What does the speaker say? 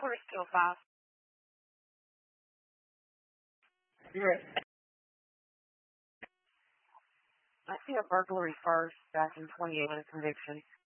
Forest 205. You're I see a burglary first back in 28 with a conviction.